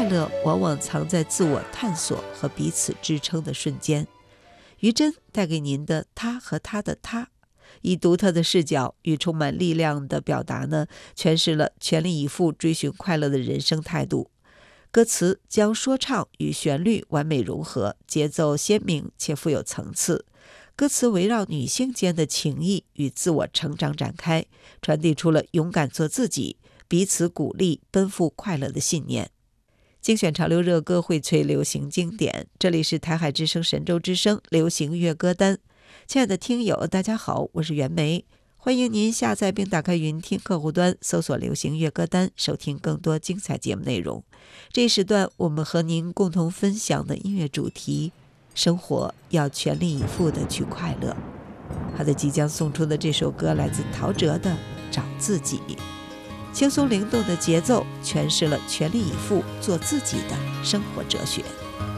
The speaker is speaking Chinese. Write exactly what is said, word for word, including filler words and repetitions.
乐往往藏在自我探索和彼此支撑的瞬间。于真带给您的他和他的他，以独特的视角与充满力量的表达呢，诠释了全力以赴追寻快乐的人生态度。歌词将说唱与旋律完美融合，节奏鲜明且富有层次。歌词围绕女性间的情谊与自我成长展开，传递出了勇敢做自己、彼此鼓励、奔赴快乐的信念。精选潮流热歌，荟萃流行经典，这里是台海之声神州之声流行乐歌单。亲爱的听友大家好，我是袁梅，欢迎您下载并打开云听客户端，搜索流行乐歌单，收听更多精彩节目内容。这一时段我们和您共同分享的音乐主题，生活要全力以赴的去快乐。他的即将送出的这首歌来自陶喆的《找自己》，轻松灵动的节奏诠释了全力以赴做自己的生活哲学。